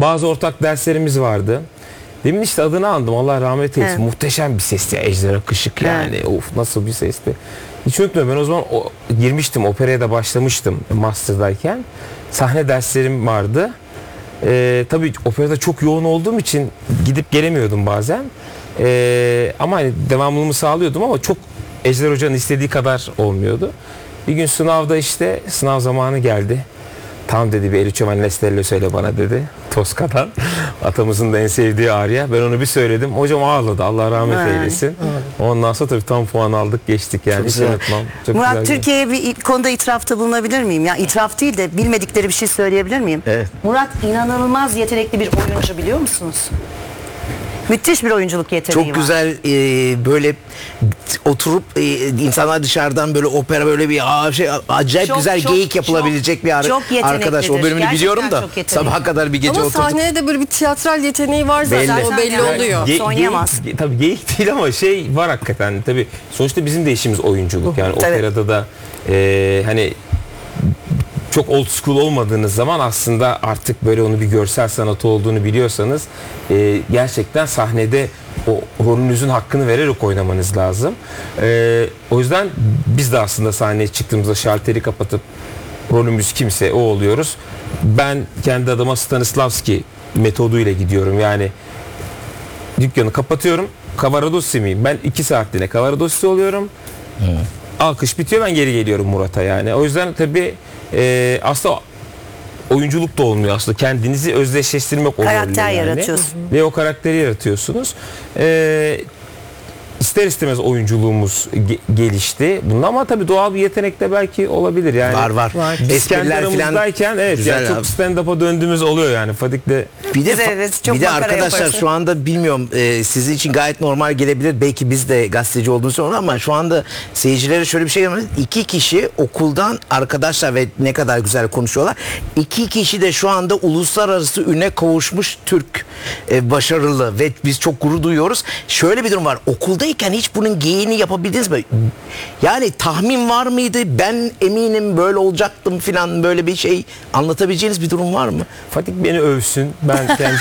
Bazı ortak derslerimiz vardı. Demin işte adını andım. Allah rahmet eylesin. Evet. Muhteşem bir sesti. Ejder Akışık yani. Evet. Of, nasıl bir sesti. Hiç unutmuyorum. Ben o zaman girmiştim. Operaya da başlamıştım master'dayken. Sahne derslerim vardı. Tabii operada çok yoğun olduğum için gidip gelemiyordum bazen. Ama hani devamlılığımı sağlıyordum ama çok Ejder Hoca'nın istediği kadar olmuyordu. Bir gün sınavda işte sınav zamanı geldi. Tam dedi bir Elüccio Mannestello söyle bana dedi. Tosca'dan. Atamızın da en sevdiği arya. Ben onu bir söyledim. Hocam ağladı. Allah rahmet eylesin. Ondan sonra tabii tam puan aldık geçtik yani. Hiç unutmam. Çok Murat, güzel. Türkiye'ye bir konuda itirafta bulunabilir miyim? Ya itiraf değil de bilmedikleri bir şey söyleyebilir miyim? Evet. Murat inanılmaz yetenekli bir oyuncu, biliyor musunuz? Müthiş bir oyunculuk yeteneği Çok var. güzel böyle oturup insanlar dışarıdan böyle opera böyle bir acayip Çok, güzel çok, geyik yapılabilecek bir çok arkadaş. O yeteneklidir. bölümünü Gerçekten biliyorum da çok yetenekli. sabaha kadar bir gece Ama oturduk. sahneye de böyle bir tiyatral yeteneği var zaten. Belli. O belli Yani oluyor. oynayamaz. Tabii geyik değil ama şey var hakikaten. Tabii sonuçta bizim de işimiz oyunculuk. Yani Tabii. operada da hani çok old school olmadığınız zaman aslında artık böyle onu bir görsel sanatı olduğunu biliyorsanız gerçekten sahnede o rolünüzün hakkını vererek oynamanız lazım. O yüzden biz de aslında sahneye çıktığımızda şalteri kapatıp rolümüz kimse o oluyoruz. Ben kendi adıma Stanislavski metoduyla gidiyorum. Yani dükkanı kapatıyorum. Cavaradossi miyim? Ben 2 saatliğine Cavaradossi oluyorum. Alkış bitiyor, ben geri geliyorum Murat'a yani. O yüzden tabii aslında oyunculuk da olmuyor aslında. Kendinizi özdeşleştirmek o Karakter rolle yani. yaratıyorsun. Ve o karakteri yaratıyorsunuz. İster istemez oyunculuğumuz gelişti. Bunun ama tabii doğal bir yetenek de belki olabilir yani. Var. Biz kendi Espriler falan aramızdayken evet güzel yani çok abi. stand-up'a döndüğümüz oluyor yani. Fadik'le Bir de, Evet, çok bir de makara arkadaşlar yaparsın. şu anda bilmiyorum sizin için gayet normal gelebilir. Belki biz de gazeteci olduğumuz sonra ama şu anda seyircilere şöyle bir şey yapıyoruz. 2 kişi okuldan arkadaşlar ve ne kadar güzel konuşuyorlar. 2 kişi de şu anda uluslararası üne kavuşmuş Türk başarılı ve biz çok gurur duyuyoruz. Şöyle bir durum var. Okuldayken hiç bunun geyiğini yapabildiniz mi? Yani tahmin var mıydı? Ben eminim böyle olacaktım falan, böyle bir şey anlatabileceğiniz bir durum var mı? Fadik beni övsün. Ben kendi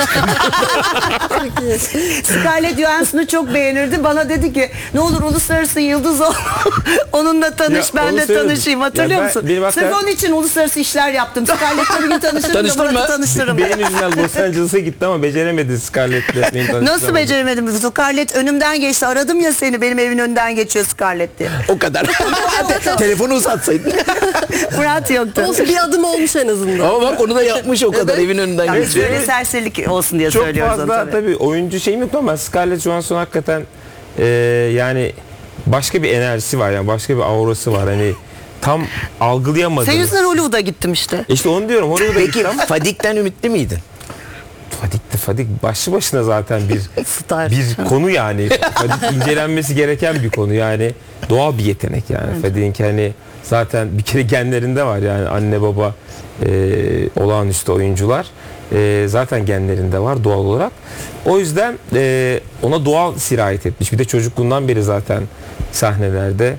Scarlett Johansson'u çok beğenirdi. Bana dedi ki ne olur uluslararası yıldız ol. Onunla tanış, Ya, ben onu de söyledim. tanışayım. Hatırlıyor Ya musun? benim Sırf onun için uluslararası işler yaptım. Scarlett'le bir gün tanışırım da Tanıştın mı? Murat'ı tanıştırırım. benim yüzümden Los Angeles'a gitti ama beceremedi Scarlett'le. beni tanıştıramadı. Nasıl beceremedim? Scarlett önümden geçti. Aradım ya seni, benim evin önünden geçiyor Scarlett diye. O kadar. Telefonu uzatsaydın. Murat yoktu. Olsun, bir adım olmuş en azından. Ama bak onu da yapmış o kadar evin önünden Yani geçiyor. böyle serserilik olsun diye Çok söylüyoruz onu fazla tabii oyuncu şeyim yok ama Scarlett Johansson hakikaten yani başka bir enerjisi var yani başka bir aurası var hani tam algılayamadınız. Senin yüzünden Hollywood'a gittim işte. İşte onu diyorum Hollywood'a Peki gittim ama Fadik'ten ümitli miydin? Fadik başlı başına zaten Star. bir konu yani. Fadik incelenmesi gereken bir konu yani. Doğal bir yetenek yani. Fadik'in hani zaten bir kere genlerinde var yani anne baba olağanüstü oyuncular. Zaten genlerinde var doğal olarak. O yüzden ona doğal sirayet etmiş. Bir de çocukluğundan beri zaten sahnelerde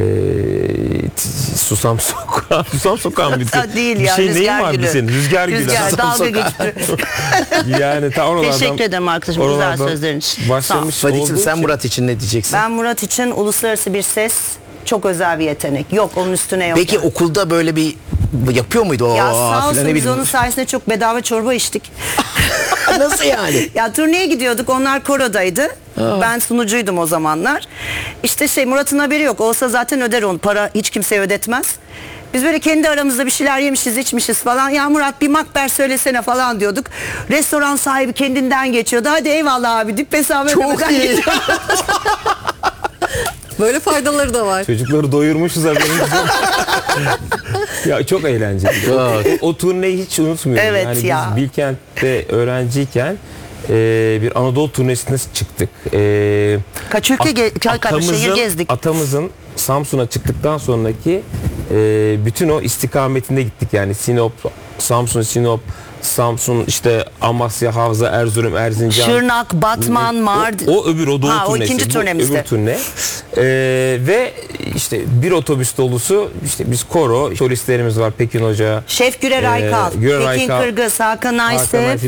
Susam Sokağı. Susam Sokağı mı? Değil Bir ya, şey neyin Rüzgar vardı Gülü. senin? Rüzgar Gülü. Rüzgar, Susam dalga Sokağı. geçti. Yani ta oralardan Teşekkür ederim arkadaşım güzel oralardan sözlerin için. başlamış Fadik'cim olduğu sen için- Murat için ne diyeceksin? Ben Murat için uluslararası bir ses, çok özel bir yetenek. Yok, onun üstüne yok. Peki okulda böyle bir yapıyor muydu? Ya Oo, sağ filan, olsun ne biz bileyim. onun sayesinde çok bedava çorba içtik. Nasıl yani? Ya turneye gidiyorduk, onlar korodaydı. Ben sunucuydum o zamanlar. İşte Murat'ın haberi yok. Olsa zaten öder onu. Para hiç kimseye ödetmez. Biz böyle kendi aramızda bir şeyler yemişiz, içmişiz falan. Ya Murat bir makber söylesene falan diyorduk. Restoran sahibi kendinden geçiyordu. Hadi eyvallah abi deyip hesabı Çok ödemeden iyi. gidiyor. Böyle faydaları da var. Çocukları doyurmuşuz haberimiz yok. Ya çok eğlenceli. O turneyi hiç unutmuyorum. Evet yani ya. Biz Bilkent'te öğrenciyken bir Anadolu turnesine çıktık. Kaç ülke, kaç şehir gezdik. Atamızın Samsun'a çıktıktan sonraki bütün o istikametinde gittik. Yani Sinop, Samsun işte Amasya, Havza, Erzurum, Erzincan. Şırnak, Batman, Mardin. O öbür o doğu Ha, o turnesi. ikinci Bu turnemizde. öbür turne. Ve işte bir otobüs dolusu işte biz koro, solistlerimiz var Pekin Hoca. Şef Gürer Aykal, Gürer Pekin Aykal, Kırgız, Hakan Hakan Aysel, Aysel,